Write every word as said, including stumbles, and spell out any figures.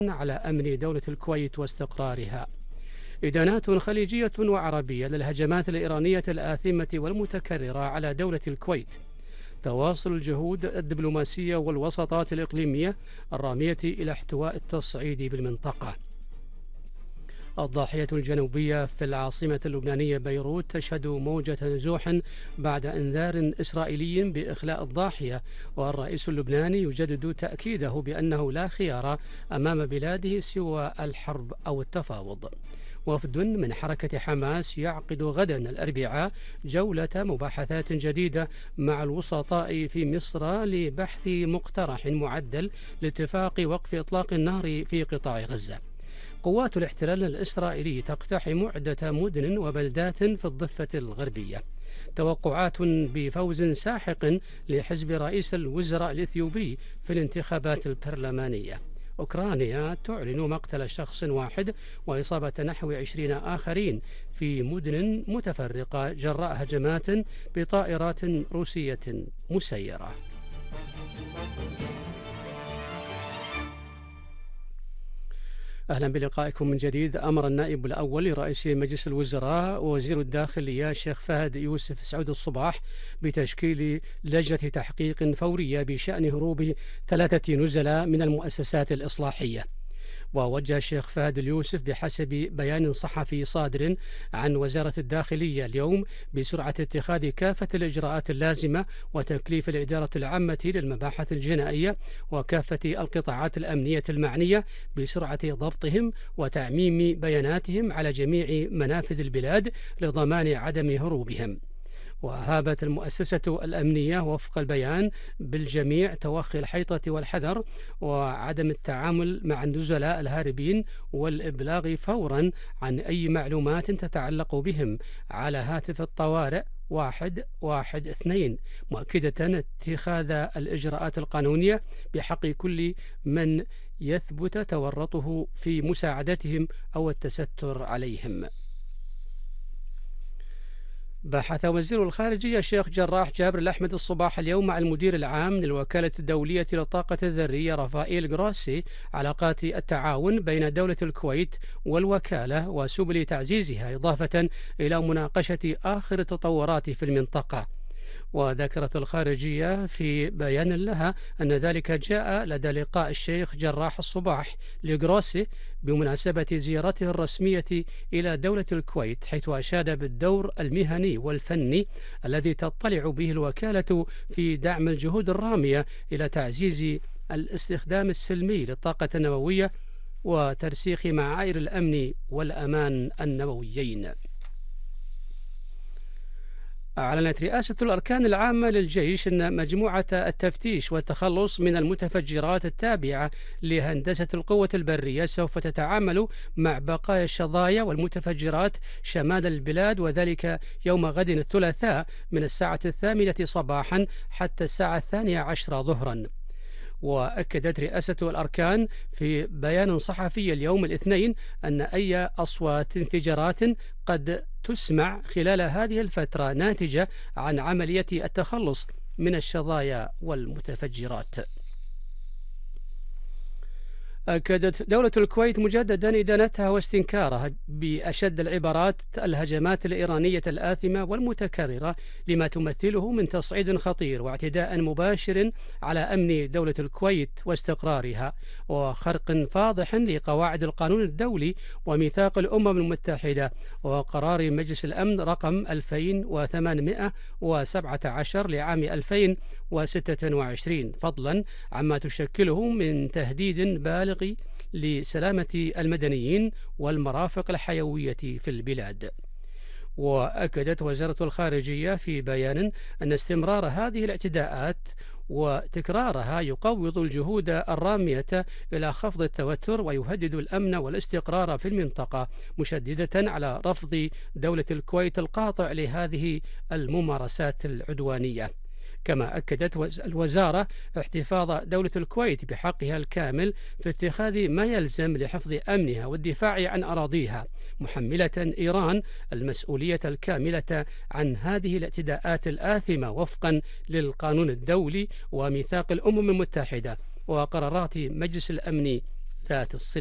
على أمن دولة الكويت واستقرارها. إدانات خليجية وعربية للهجمات الإيرانية الآثمة والمتكررة على دولة الكويت. تواصل الجهود الدبلوماسية والوساطات الإقليمية الرامية إلى احتواء التصعيد بالمنطقة. الضاحية الجنوبية في العاصمة اللبنانية بيروت تشهد موجة نزوح بعد إنذار إسرائيلي بإخلاء الضاحية، والرئيس اللبناني يجدد تأكيده بأنه لا خيار أمام بلاده سوى الحرب أو التفاوض. وفد من حركة حماس يعقد غدا الأربعاء جولة مباحثات جديدة مع الوسطاء في مصر لبحث مقترح معدل لاتفاق وقف إطلاق النار في قطاع غزة. قوات الاحتلال الإسرائيلي تقتحم عدة مدن وبلدات في الضفة الغربية. توقعات بفوز ساحق لحزب رئيس الوزراء الإثيوبي في الانتخابات البرلمانية. أوكرانيا تعلن مقتل شخص واحد وإصابة نحو عشرين آخرين في مدن متفرقة جراء هجمات بطائرات روسية مسيرة. أهلا بلقائكم من جديد. أمر النائب الأول لرئيس مجلس الوزراء ووزير الداخلية الشيخ فهد يوسف سعود الصباح بتشكيل لجنة تحقيق فورية بشأن هروب ثلاثة نزلاء من المؤسسات الإصلاحية. ووجه الشيخ فهد اليوسف بحسب بيان صحفي صادر عن وزارة الداخلية اليوم بسرعة اتخاذ كافة الإجراءات اللازمة وتكليف الإدارة العامة للمباحث الجنائية وكافة القطاعات الأمنية المعنية بسرعة ضبطهم وتعميم بياناتهم على جميع منافذ البلاد لضمان عدم هروبهم. وهابت المؤسسة الأمنية وفق البيان بالجميع توخي الحيطة والحذر وعدم التعامل مع النزلاء الهاربين والإبلاغ فورا عن أي معلومات تتعلق بهم على هاتف الطوارئ واحد واحد اثنين، مؤكدة اتخاذ الإجراءات القانونية بحق كل من يثبت تورطه في مساعدتهم أو التستر عليهم. بحث وزير الخارجية الشيخ جراح جابر الأحمد الصباح اليوم مع المدير العام للوكالة الدولية للطاقة الذرية رافائيل جروسي علاقات التعاون بين دولة الكويت والوكالة وسبل تعزيزها، إضافة إلى مناقشة آخر التطورات في المنطقة. وذكرت الخارجية في بيان لها أن ذلك جاء لدى لقاء الشيخ جراح الصباح لجروسي بمناسبة زيارته الرسمية إلى دولة الكويت، حيث أشاد بالدور المهني والفني الذي تطلع به الوكالة في دعم الجهود الرامية إلى تعزيز الاستخدام السلمي للطاقة النووية وترسيخ معايير الأمن والأمان النوويين. أعلنت رئاسة الأركان العامة للجيش أن مجموعة التفتيش والتخلص من المتفجرات التابعة لهندسة القوة البرية سوف تتعامل مع بقايا الشظايا والمتفجرات شمال البلاد، وذلك يوم غد الثلاثاء من الساعة الثامنة صباحا حتى الساعة الثانية عشرة ظهرا. وأكدت رئاسة الأركان في بيان صحفي اليوم الاثنين أن أي أصوات انفجارات قد تسمع خلال هذه الفترة ناتجة عن عملية التخلص من الشظايا والمتفجرات. أكدت دولة الكويت مجددا إدانتها واستنكارها بأشد العبارات الهجمات الإيرانية الآثمة والمتكررة لما تمثله من تصعيد خطير واعتداء مباشر على أمن دولة الكويت واستقرارها وخرق فاضح لقواعد القانون الدولي وميثاق الأمم المتحدة وقرار مجلس الأمن رقم ألفين وثمانمائة وسبعة عشر لعام ألفين وستة وعشرين، فضلا عما تشكله من تهديد بالغ لسلامة المدنيين والمرافق الحيوية في البلاد. وأكدت وزارة الخارجية في بيان أن استمرار هذه الاعتداءات وتكرارها يقوض الجهود الرامية إلى خفض التوتر ويهدد الأمن والاستقرار في المنطقة، مشددة على رفض دولة الكويت القاطع لهذه الممارسات العدوانية. كما أكدت الوزارة احتفاظ دولة الكويت بحقها الكامل في اتخاذ ما يلزم لحفظ أمنها والدفاع عن أراضيها، محملة إيران المسؤولية الكاملة عن هذه الاعتداءات الآثمة وفقا للقانون الدولي وميثاق الأمم المتحدة وقرارات مجلس الأمن ذات الصلة.